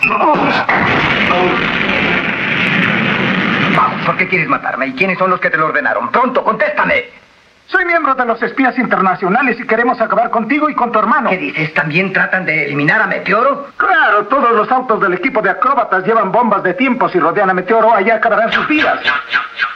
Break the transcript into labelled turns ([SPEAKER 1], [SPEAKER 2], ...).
[SPEAKER 1] Vamos, ¿por qué quieres matarme? ¿Y quiénes son los que te lo ordenaron? ¡Pronto, contéstame!
[SPEAKER 2] Soy miembro de los espías internacionales y queremos acabar contigo y con tu hermano.
[SPEAKER 1] ¿Qué dices? ¿También tratan de eliminar a Meteoro?
[SPEAKER 2] Claro, todos los autos del equipo de acróbatas llevan bombas de tiempo. Si rodean a Meteoro, allá acabarán sus vidas.